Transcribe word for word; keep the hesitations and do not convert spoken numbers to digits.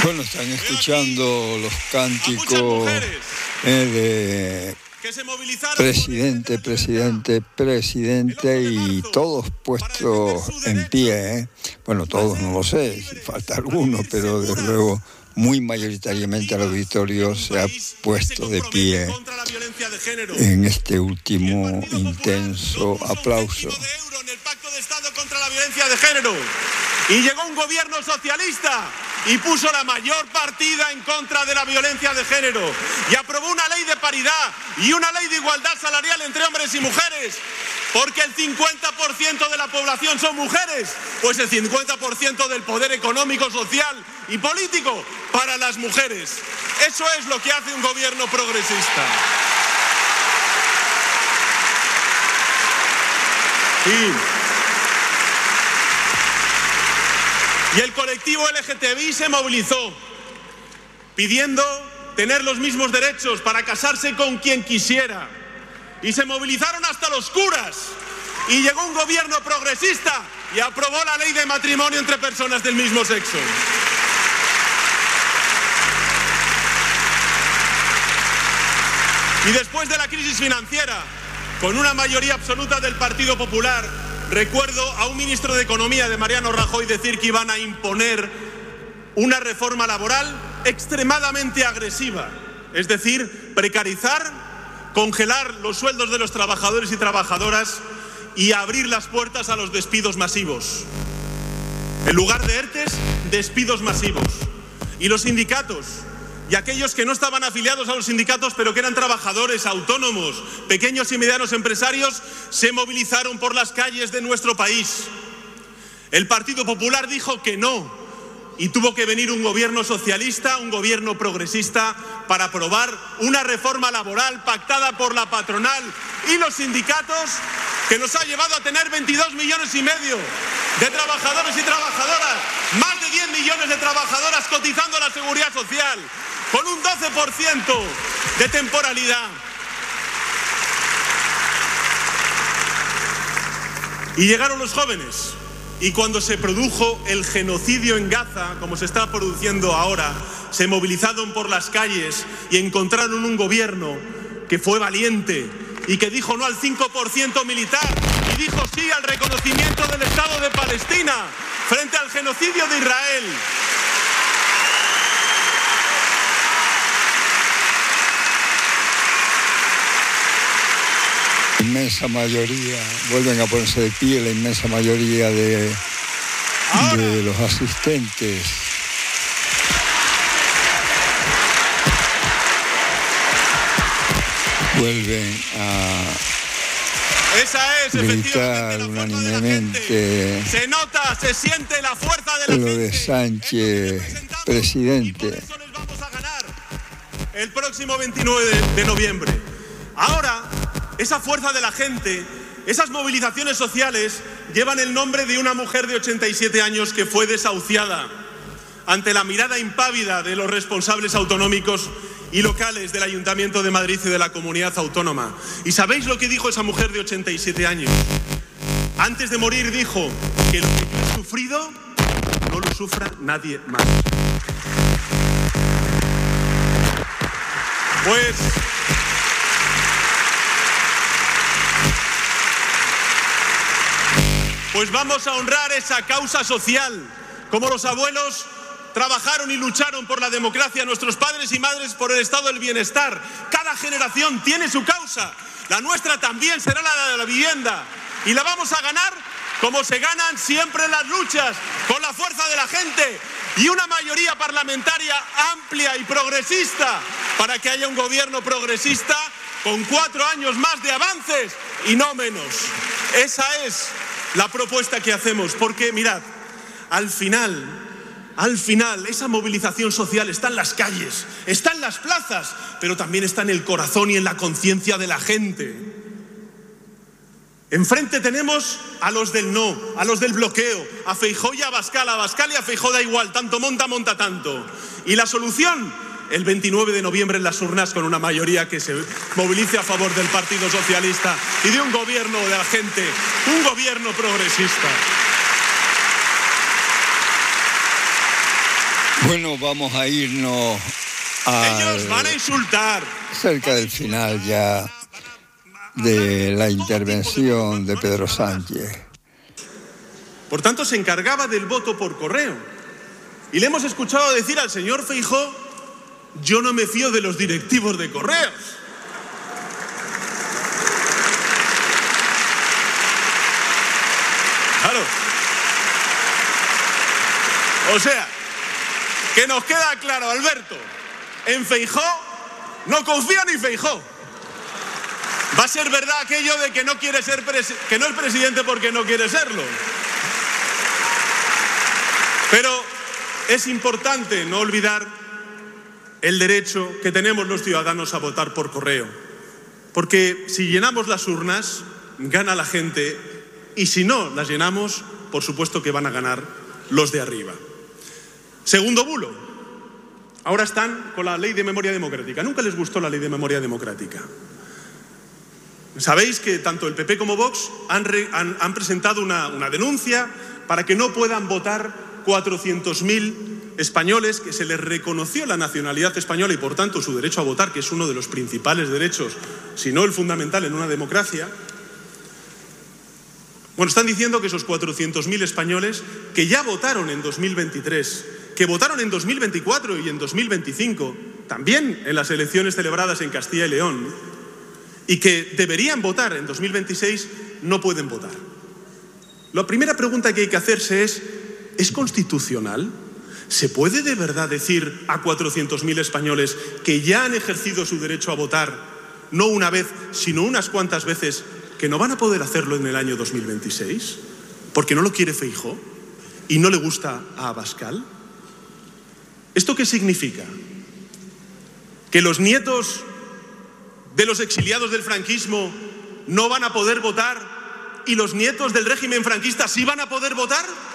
Bueno, están escuchando los cánticos eh, de presidente, presidente, presidente y todos puestos en pie. ¿eh? Bueno, todos no lo sé, si falta alguno, pero desde luego muy mayoritariamente el auditorio se ha puesto de pie en este último intenso aplauso. En el Pacto de Estado contra la violencia de género. Y llegó un gobierno socialista y puso la mayor partida en contra de la violencia de género y aprobó una ley de paridad y una ley de igualdad salarial entre hombres y mujeres, porque el cincuenta por ciento de la población son mujeres, pues el cincuenta por ciento del poder económico, social y político para las mujeres. Eso es lo que hace un gobierno progresista. Y, y el colectivo L G T B I se movilizó pidiendo tener los mismos derechos para casarse con quien quisiera. Y se movilizaron hasta los curas. Y llegó un gobierno progresista y aprobó la ley de matrimonio entre personas del mismo sexo. Y después de la crisis financiera, con una mayoría absoluta del Partido Popular, recuerdo a un ministro de Economía, de Mariano Rajoy, decir que iban a imponer una reforma laboral extremadamente agresiva, es decir, precarizar, congelar los sueldos de los trabajadores y trabajadoras y abrir las puertas a los despidos masivos. En lugar de ERTES, despidos masivos. Y los sindicatos, y aquellos que no estaban afiliados a los sindicatos pero que eran trabajadores autónomos, pequeños y medianos empresarios, se movilizaron por las calles de nuestro país. El Partido Popular dijo que no y tuvo que venir un gobierno socialista, un gobierno progresista, para aprobar una reforma laboral pactada por la patronal y los sindicatos, que nos ha llevado a tener veintidós millones y medio de trabajadores y trabajadoras, más de diez millones de trabajadoras cotizando a la Seguridad Social, con un doce por ciento de temporalidad. Y llegaron los jóvenes, y cuando se produjo el genocidio en Gaza, como se está produciendo ahora, se movilizaron por las calles y encontraron un gobierno que fue valiente y que dijo no al cinco por ciento militar y dijo sí al reconocimiento del Estado de Palestina frente al genocidio de Israel. La inmensa mayoría, vuelven a ponerse de pie la inmensa mayoría de, de los asistentes. Vuelven a Esa es, gritar unánimemente. Se nota, se siente la fuerza de la lo gente. de Sánchez, presidente. Y por eso les vamos a ganar el próximo veintinueve de noviembre. Ahora, esa fuerza de la gente, esas movilizaciones sociales, llevan el nombre de una mujer de ochenta y siete años que fue desahuciada ante la mirada impávida de los responsables autonómicos y locales del Ayuntamiento de Madrid y de la Comunidad Autónoma. ¿Y sabéis lo que dijo esa mujer de ochenta y siete años? Antes de morir dijo que lo que yo he sufrido no lo sufra nadie más. Pues... Pues vamos a honrar esa causa social, como los abuelos trabajaron y lucharon por la democracia, nuestros padres y madres por el estado del bienestar. Cada generación tiene su causa. La nuestra también será la de la vivienda. Y la vamos a ganar como se ganan siempre las luchas, con la fuerza de la gente y una mayoría parlamentaria amplia y progresista, para que haya un gobierno progresista con cuatro años más de avances y no menos. Esa es la propuesta que hacemos, porque mirad, al final, al final, esa movilización social está en las calles, está en las plazas, pero también está en el corazón y en la conciencia de la gente. Enfrente tenemos a los del no, a los del bloqueo, a Feijóo y a Abascal, a Abascal y a Feijóo da igual, tanto monta, monta tanto. Y la solución, el veintinueve de noviembre en las urnas, con una mayoría que se movilice a favor del Partido Socialista y de un gobierno de la gente, un gobierno progresista. Bueno, vamos a irnos a Ellos van a insultar. cerca del final ya de la intervención de Pedro Sánchez. Por tanto, se encargaba del voto por correo. Y le hemos escuchado decir al señor Feijóo: yo no me fío de los directivos de correos. Claro. O sea, que nos queda claro, Alberto, en Feijóo no confía ni Feijóo. Va a ser verdad aquello de que no quiere ser presi- que no es presidente porque no quiere serlo. Pero es importante no olvidar el derecho que tenemos los ciudadanos a votar por correo. Porque si llenamos las urnas, gana la gente, y si no las llenamos, por supuesto que van a ganar los de arriba. Segundo bulo. Ahora están con la ley de memoria democrática. Nunca les gustó la ley de memoria democrática. Sabéis que tanto el P P como Vox han, re, han, han presentado una, una denuncia para que no puedan votar cuatrocientos mil españoles, que se les reconoció la nacionalidad española y por tanto su derecho a votar, que es uno de los principales derechos, si no el fundamental en una democracia. Bueno, están diciendo que esos cuatrocientos mil españoles que ya votaron en dos mil veintitrés, que votaron en dos mil veinticuatro y en dos mil veinticinco, también en las elecciones celebradas en Castilla y León, y que deberían votar en dos mil veintiséis, no pueden votar. La primera pregunta que hay que hacerse es: ¿es constitucional? ¿Se puede de verdad decir a cuatrocientos mil españoles que ya han ejercido su derecho a votar, no una vez, sino unas cuantas veces, que no van a poder hacerlo en el año dos mil veintiséis? ¿Porque no lo quiere Feijóo y no le gusta a Abascal? ¿Esto qué significa? ¿Que los nietos de los exiliados del franquismo no van a poder votar y los nietos del régimen franquista sí van a poder votar?